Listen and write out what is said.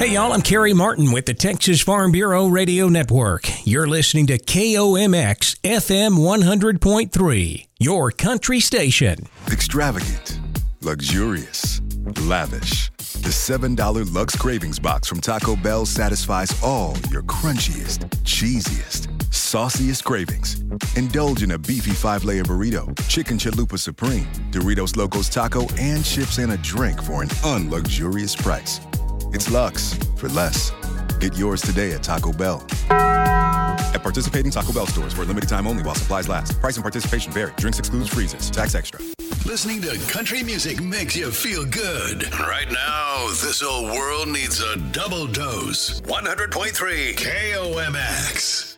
Hey y'all, I'm Kerry Martin with the Texas Farm Bureau Radio Network. You're listening to KOMX FM 100.3, your country station. Extravagant, luxurious, lavish. The $7 Lux Cravings Box from Taco Bell satisfies all your crunchiest, cheesiest, sauciest cravings. Indulge in a beefy 5-layer burrito, chicken chalupa supreme, Doritos Locos Taco, and chips and a drink for an unluxurious price. It's Lux for less. Get yours today at Taco Bell. At participating Taco Bell stores for a limited time only while supplies last. Price and participation vary. Drinks excludes freezes. Tax extra. Listening to country music makes you feel good. Right now, this whole world needs a double dose. 100.3 KOMX.